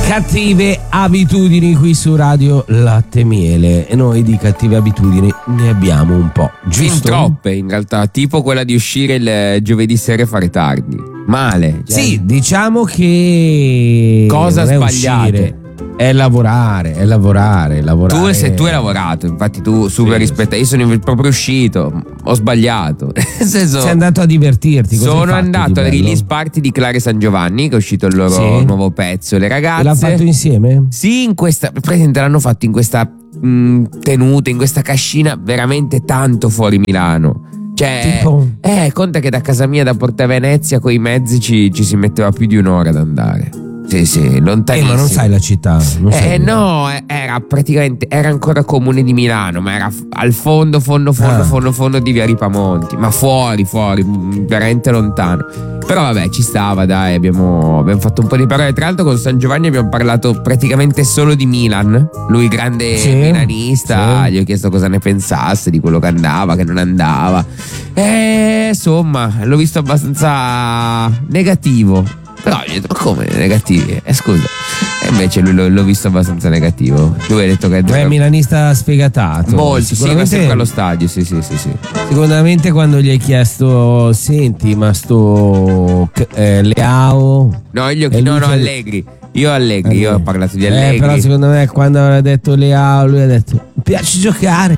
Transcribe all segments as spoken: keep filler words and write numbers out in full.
Cattive abitudini qui su Radio Latte Miele, e noi di cattive abitudini ne abbiamo un po', giusto? Fin troppe in realtà, tipo quella di uscire il giovedì sera e fare tardi. Male. Cioè. Sì, diciamo che cosa non è sbagliate? uscire, è lavorare, è lavorare, lavorare. Tu, se tu hai lavorato, infatti tu super Sì, rispetta. Io sono proprio uscito, ho sbagliato. Nel senso, sei andato a divertirti. Cosa hai sono fatto andato di al bello? release party di Clare San Giovanni, che è uscito il loro Sì. nuovo pezzo, Le Ragazze. E l'hanno fatto insieme? Sì, in questa, presente, l'hanno fatto in questa mh, tenuta, in questa cascina veramente tanto fuori Milano. Cioè, Tipo? eh, conta che da casa mia, da Porta Venezia, coi mezzi ci, ci si metteva più di un'ora ad andare. Sì, sì, Eh, lontanissimo. ma non sai la città? Non sai Eh dove. no, eh, era praticamente, era ancora comune di Milano, ma era f- al fondo, fondo, fondo, Ah. fondo, fondo di Via Ripamonti, ma fuori, fuori, mh, veramente lontano. Però vabbè, ci stava, dai, abbiamo, abbiamo fatto un po' di parole. Tra l'altro con San Giovanni abbiamo parlato praticamente solo di Milan. Lui grande Sì, milanista, sì. gli ho chiesto cosa ne pensasse, di quello che andava, che non andava. E insomma, l'ho visto abbastanza negativo. Però gli ho detto, ma come negativi? Eh, scusa. E invece lui l'ho, l'ho visto abbastanza negativo. Lui ha detto che È un milanista sfegatato. molto, sì, ma Sicuramente, sempre allo stadio, sì, sì, sì, sì. sicuramente quando gli hai chiesto, senti, ma sto eh, Leao. No, io, E no, lui no, che- Allegri. Io Allegri, io ho parlato di Eh, Allegri. però secondo me quando aveva detto Leao, lui ha detto, mi piace giocare.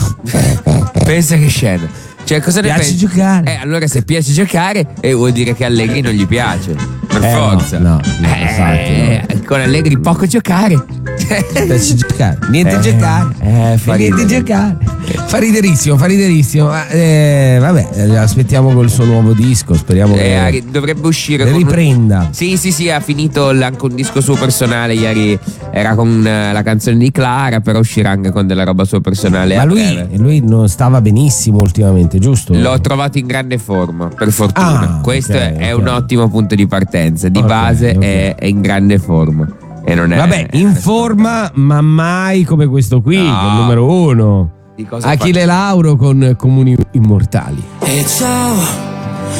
Pensa che scena. Cioè, cosa ne Piace pensi? giocare. Eh, allora se piace giocare, eh, vuol dire che Allegri non gli piace. Per Eh, no, forza. no, no, eh, infatti, con Allegri poco giocare. Piace giocare. Niente Eh, giocare. eh, fa Niente ridere. giocare. Fa riderissimo, fa riderissimo. Ma, eh, vabbè, eh, aspettiamo col suo nuovo disco. Speriamo Eh, che dovrebbe uscire le con un- riprenda. Sì, sì, sì, ha finito l- anche un disco suo personale. Ieri era con eh, la canzone di Clara, però uscirà anche con della roba sua personale. Ma a lui, breve. lui non stava benissimo ultimamente, giusto? L'ho trovato in grande forma, per fortuna. Ah, Questo ok, è, è ok. un ottimo punto di partenza. Di Ok, base ok. È, è in grande forma. E non è, Vabbè, in forma, ma mai come questo qui, No. che è il numero uno. Di cosa Achille fa- Lauro con Comuni Immortali. E ciao,